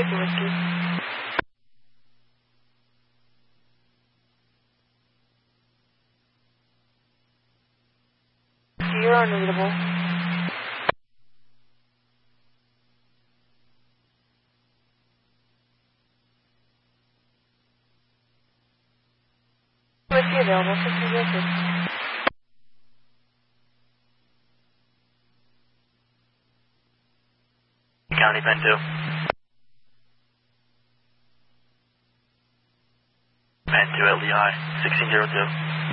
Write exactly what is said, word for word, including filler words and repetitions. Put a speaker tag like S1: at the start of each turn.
S1: Victor Whiskey. You're unreadable. Whiskey available, sixty zero two.
S2: County Pen two. Pen two L D I, sixteen zero two.